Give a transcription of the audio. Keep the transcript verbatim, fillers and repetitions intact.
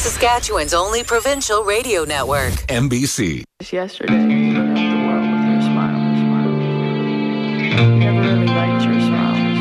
Saskatchewan's only provincial radio network. N B C. Yesterday, you lit up the world with your smile. You never really liked your smile.